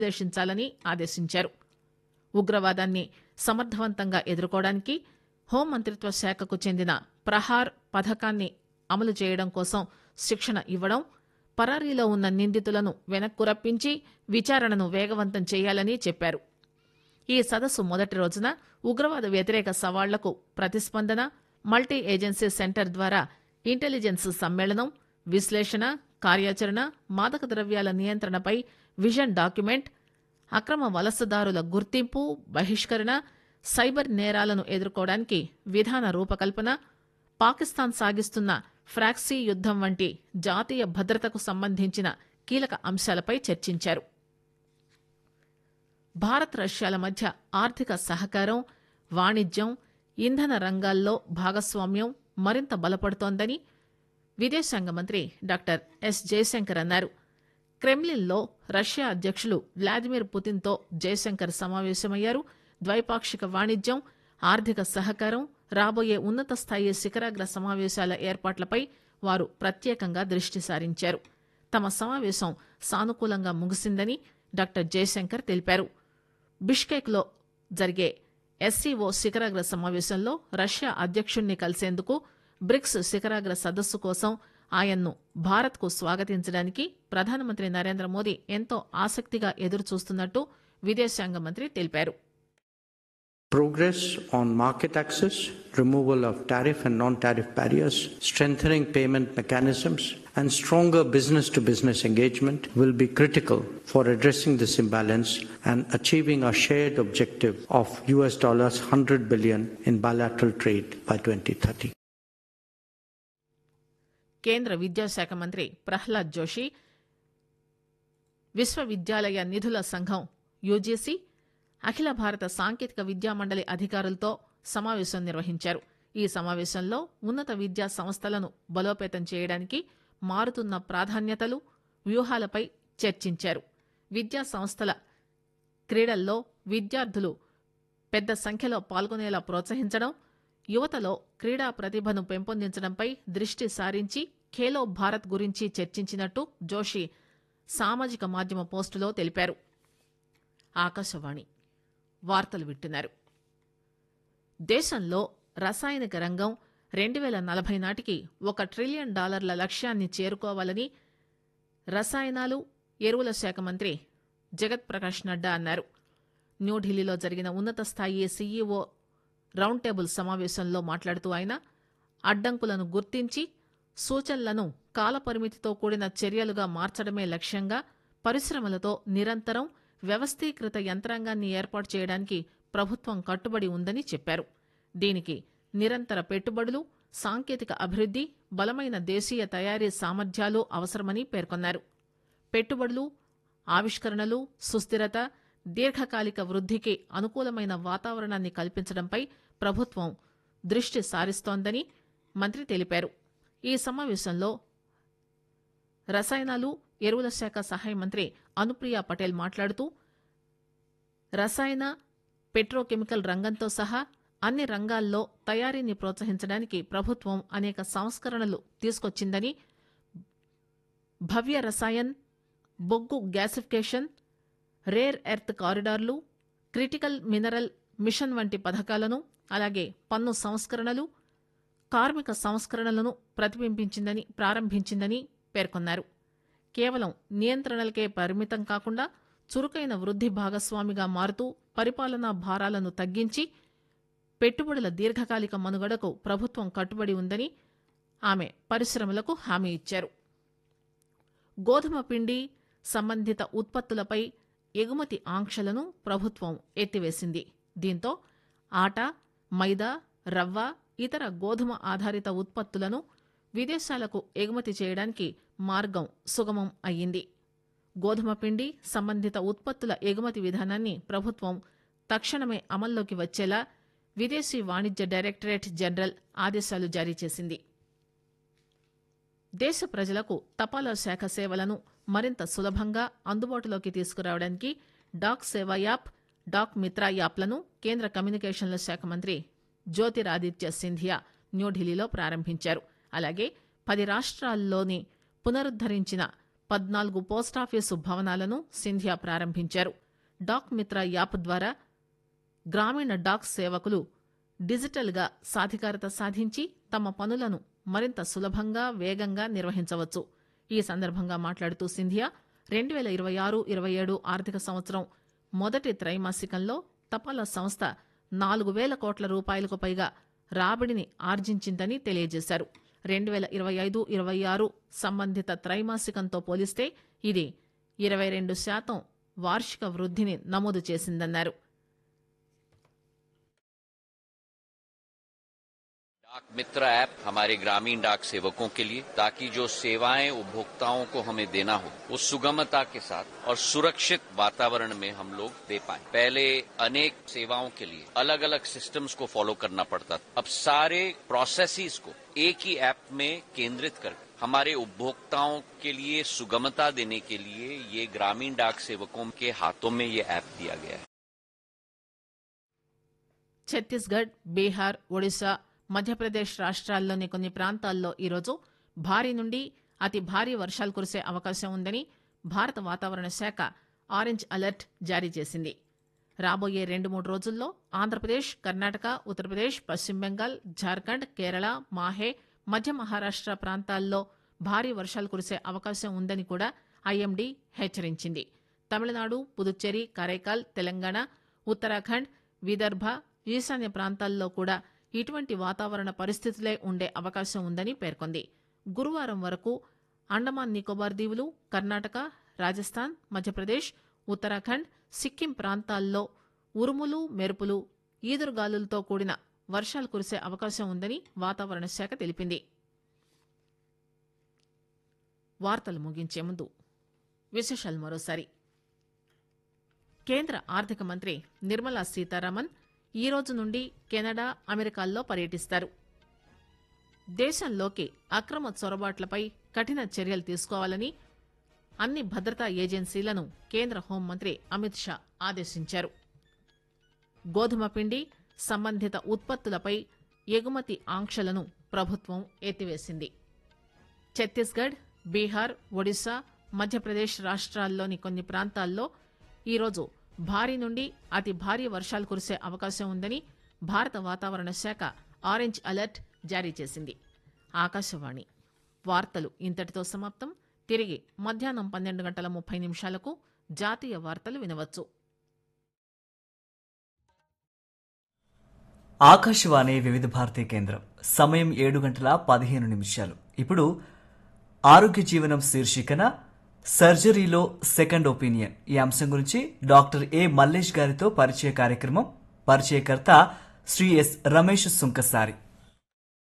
నిర్దేశించాలని ఆదేశించారు. ఉగ్రవాదాన్ని సమర్థవంతంగా ఎదుర్కోవడానికి హోంమంత్రిత్వ శాఖకు చెందిన ప్రహార్ పథకాన్ని అమలు చేయడం కోసం శిక్షణ ఇవ్వడం, పరారీలో ఉన్న నిందితులను వెనక్కు రప్పించి విచారణను వేగవంతం చేయాలని చెప్పారు. ఈ సదస్సు మొదటి రోజున ఉగ్రవాద వ్యతిరేక సవాళ్లకు ప్రతిస్పందన, మల్టీ ఏజెన్సీ సెంటర్ ద్వారా ఇంటెలిజెన్స్ సమ్మేళనం, విశ్లేషణ, కార్యాచరణ, మాదక ద్రవ్యాల నియంత్రణపై విజన్ డాక్యుమెంట్, అక్రమ వలసదారుల గుర్తింపు, బహిష్కరణ, సైబర్ నేరాలను ఎదుర్కోవడానికి విధాన రూపకల్పన, పాకిస్తాన్ సాగిస్తున్న ఫ్రాక్సీ యుద్దం వంటి జాతీయ భద్రతకు సంబంధించిన కీలక అంశాలపై చర్చించారు. భారత్ రష్యాల మధ్య ఆర్థిక సహకారం, వాణిజ్యం, ఇంధన రంగాల్లో భాగస్వామ్యం మరింత బలపడుతోందని విదేశాంగ మంత్రి డాక్టర్ ఎస్ జయశంకర్ అన్నారు. క్రెమ్లిన్లో రష్యా అధ్యక్షులు వ్లాదిమిర్ పుతిన్తో జయశంకర్ సమావేశమయ్యారు. ద్వైపాక్షిక వాణిజ్యం, ఆర్థిక సహకారం, రాబోయే ఉన్నత స్థాయి శిఖరాగ్ర సమావేశాల ఏర్పాట్లపై వారు ప్రత్యేకంగా దృష్టి సారించారు. తమ సమావేశం సానుకూలంగా ముగిసిందని డాక్టర్ జయశంకర్ తెలిపారు. బిష్కెక్లో జరిగే ఎస్సీఓ శిఖరాగ్ర సమావేశంలో రష్యా అధ్యక్షుణ్ణి కలిసేందుకు బ్రిక్స్ శిఖరాగ్ర సదస్సు కోసం ఆయన్ను భారత్కు స్వాగతించడానికి ప్రధానమంత్రి నరేంద్ర మోదీ ఎంతో ఆసక్తిగా ఎదురుచూస్తున్నట్టు విదేశాంగ మంత్రి తెలిపారు. Progress on market access, removal of tariff and non-tariff barriers, strengthening payment mechanisms, and stronger business-to-business engagement will be critical for addressing this imbalance and achieving our shared objective of $100 billion in bilateral trade by 2030. కేంద్ర విద్యాశాఖ మంత్రి ప్రహ్లాద్ జోషి విశ్వవిద్యాలయ నిధుల సంఘం UGC, అఖిల భారత సాంకేతిక విద్యా మండలి అధికారులతో సమావేశం నిర్వహించారు. ఈ సమావేశంలో ఉన్నత విద్యా సంస్థలను బలోపేతం చేయడానికి మారుతున్న ప్రాధాన్యతలు, వ్యూహాలపై చర్చించారు. విద్యా సంస్థల క్రీడల్లో విద్యార్థులు పెద్ద సంఖ్యలో పాల్గొనేలా ప్రోత్సహించడం, యువతలో క్రీడా ప్రతిభను పెంపొందించడంపై దృష్టి సారించి ఖేలో భారత్ గురించి చర్చించినట్టు జోషి సామాజిక మాధ్యమ పోస్టులో తెలిపారు. ఆకాశవాణి వార్తలు వింటున్నారు. దేశంలో రసాయనిక రంగం 2040 నాటికి $1 ట్రిలియన్ లక్ష్యాన్ని చేరుకోవాలని రసాయనాలు, ఎరువుల శాఖ మంత్రి జగత్ ప్రకాష్ నడ్డా అన్నారు. న్యూఢిల్లీలో జరిగిన ఉన్నత స్థాయి సీఈఓ రౌండ్ టేబుల్ సమావేశంలో మాట్లాడుతూ ఆయన అడ్డంకులను గుర్తించి సూచనలను కాలపరిమితితో కూడిన చర్యలుగా మార్చడమే లక్ష్యంగా పరిశ్రమలతో నిరంతరం వ్యవస్థీకృత యంత్రాంగాన్ని ఏర్పాటు చేయడానికి ప్రభుత్వం కట్టుబడి ఉందని చెప్పారు. దీనికి నిరంతర పెట్టుబడులు, సాంకేతిక అభివృద్ది, బలమైన దేశీయ తయారీ సామర్థ్యాలు అవసరమని పేర్కొన్నారు. పెట్టుబడులు, ఆవిష్కరణలు, సుస్థిరత, దీర్ఘకాలిక వృద్ధికి అనుకూలమైన వాతావరణాన్ని కల్పించడంపై ప్రభుత్వం దృష్టి సారిస్తోందని మంత్రి తెలిపారు. ఈ సమావేశంలో రసాయనాలు, ఎరువుల శాఖ సహాయ మంత్రి అనుప్రియ పటేల్ మాట్లాడుతూ రసాయన, పెట్రోకెమికల్ రంగంతో సహా అన్ని రంగాల్లో తయారీని ప్రోత్సహించడానికి ప్రభుత్వం అనేక సంస్కరణలు తీసుకొచ్చిందని, భవ్య రసాయన్, బొగ్గు gasification, rare earth కారిడార్లు, critical mineral machine వంటి పథకాలను, అలాగే పన్ను సంస్కరణలు, కార్మిక సంస్కరణలను ప్రారంభించిందని పేర్కొన్నారు. కేవలం నియంత్రణలకే పరిమితం కాకుండా చురుకైన వృద్ధి భాగస్వామిగా మారుతూ పరిపాలనా భారాలను తగ్గించి పెట్టుబడుల దీర్ఘకాలిక మనుగడకు ప్రభుత్వం కట్టుబడి ఉందని ఆమె పరిశ్రమలకు హామీ ఇచ్చారు. గోధుమ పిండి సంబంధిత ఉత్పత్తులపై ఎగుమతి ఆంక్షలను ప్రభుత్వం ఎత్తివేసింది. దీంతో ఆట, మైదా, రవ్వ, ఇతర గోధుమ ఆధారిత ఉత్పత్తులను విదేశాలకు ఎగుమతి చేయడానికి మార్గం సుగమం అయ్యింది. గోధుమ పిండి సంబంధిత ఉత్పత్తుల ఎగుమతి విధానాన్ని ప్రభుత్వం తక్షణమే అమల్లోకి వచ్చేలా విదేశీ వాణిజ్య డైరెక్టరేట్ జనరల్ ఆదేశాలు జారీ చేసింది. దేశ ప్రజలకు తపాలా శాఖ సేవలను మరింత సులభంగా అందుబాటులోకి తీసుకురావడానికి డాక్ సేవా యాప్, డాక్ మిత్రా యాప్లను కేంద్ర కమ్యూనికేషన్ల శాఖ మంత్రి జ్యోతిరాదిత్య సింధియా న్యూఢిల్లీలో ప్రారంభించారు. అలాగే 10 రాష్ట్రాల్లోని పునరుద్దరించిన 14 పోస్టాఫీసు భవనాలను సింధియా ప్రారంభించారు. డాక్ మిత్ర యాప్ ద్వారా గ్రామీణ డాక్ సేవకులు డిజిటల్గా సాధికారత సాధించి తమ పనులను మరింత సులభంగా వేగంగా నిర్వహించవచ్చు. ఈ సందర్భంగా మాట్లాడుతూ సింధియా 2026-27 ఆర్థిక సంవత్సరం మొదటి త్రైమాసికంలో తపాలా సంస్థ 4,000 కోట్ల రూపాయలకు పైగా రాబడిని ఆర్జించిందని తెలియజేశారు. 2025-26 సంబంధిత త్రైమాసికంతో పోలిస్తే ఇది 22% వార్షిక వృద్ధిని నమోదు చేసిందన్నారు. डाक मित्र ऐप हमारे ग्रामीण डाक सेवकों के लिए, ताकि जो सेवाएं उपभोक्ताओं को हमें देना हो वो सुगमता के साथ और सुरक्षित वातावरण में हम लोग दे पाए। पहले अनेक सेवाओं के लिए अलग अलग सिस्टम्स को फॉलो करना पड़ता था। अब सारे प्रोसेसेस को एक ही ऐप में केंद्रित कर हमारे उपभोक्ताओं के लिए सुगमता देने के लिए ये ग्रामीण डाक सेवकों के हाथों में ये ऐप दिया गया है. ఛత్తీస్గఢ్, బీహార్, ఒడిశా, మధ్యప్రదేశ్ రాష్ట్రాల్లోని కొన్ని ప్రాంతాల్లో ఈరోజు భారీ నుండి అతి భారీ వర్షాలు కురిసే అవకాశం ఉందని భారత వాతావరణ శాఖ ఆరెంజ్ అలర్ట్ జారీ చేసింది. రాబోయే 2-3 రోజుల్లో ఆంధ్రప్రదేశ్, కర్ణాటక, ఉత్తరప్రదేశ్, పశ్చిమ బెంగాల్, జార్ఖండ్, కేరళ, మాహే, మధ్య మహారాష్ట్ర ప్రాంతాల్లో భారీ వర్షాలు కురిసే అవకాశం ఉందని కూడా ఐఎండీ హెచ్చరించింది. తమిళనాడు, పుదుచ్చేరి, కరైకాల్, తెలంగాణ, ఉత్తరాఖండ్, విదర్భ, ఈశాన్య ప్రాంతాల్లో కూడా ఇటువంటి వాతావరణ పరిస్థితులే ఉండే అవకాశం ఉందని పేర్కొంది. గురువారం వరకు అండమాన్ నికోబార్ దీవులు, కర్ణాటక, రాజస్థాన్, మధ్యప్రదేశ్, ఉత్తరాఖండ్, సిక్కిం ప్రాంతాల్లో ఉరుములు, మెరుపులు, ఈదురుగాలులతో కూడిన వర్షాలు కురిసే అవకాశం ఉందని వాతావరణ శాఖ తెలిపింది. వార్తలు ముగించే ముందు విశేషాలు మరోసారి. కేంద్ర ఆర్థిక మంత్రి నిర్మలా సీతారామన్ ఈ రోజు నుండి కెనడా, అమెరికాల్లో పర్యటిస్తారు. దేశంలోకి అక్రమ చొరబాట్లపై కఠిన చర్యలు తీసుకోవాలని అన్ని భద్రతా ఏజెన్సీలను కేంద్ర హోంమంత్రి అమిత్ షా ఆదేశించారు. గోధుమ పిండి సంబంధిత ఉత్పత్తులపై ఎగుమతి ఆంక్షలను ప్రభుత్వం ఎత్తివేసింది. ఛత్తీస్గఢ్, బీహార్, ఒడిశా, మధ్యప్రదేశ్ రాష్ట్రాల్లోని కొన్ని ప్రాంతాల్లో ఈరోజు భారీ నుండి అతి భారీ వర్షాలు కురిసే అవకాశం ఉందని భారత వాతావరణ శాఖ ఆరెంజ్ అలర్ట్ జారీ చేసింది. ఆకాశవాణి వార్తలు ఇంతటితో సమాప్తం. తిరిగి మధ్యాహ్నం 12:30 జాతీయ వార్తలు వినవచ్చు. ఆకాశవాణి వివిధ భారతీ కేంద్రం. సమయం 7:15. ఇప్పుడు ఆరోగ్య జీవనం శీర్షికన సర్జరీలో సెకండ్ ఒపీనియన్ ఈ అంశం గురించి డాక్టర్ ఏ మల్లేష్ గారితో పరిచయ కార్యక్రమం. పరిచయకర్త శ్రీ ఎస్ రమేష్ సుంకసారి.